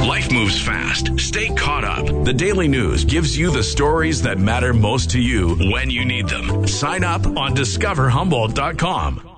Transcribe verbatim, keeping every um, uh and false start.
Life moves fast. Stay caught up. The Daily News gives you the stories that matter most to you when you need them. Sign up on discover humboldt dot com.